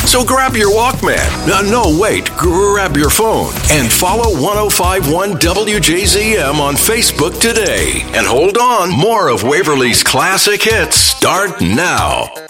So grab your Walkman. Grab your phone and follow 105.1 WJZM on Facebook today. And hold on, more of Waverly's classic hits start now.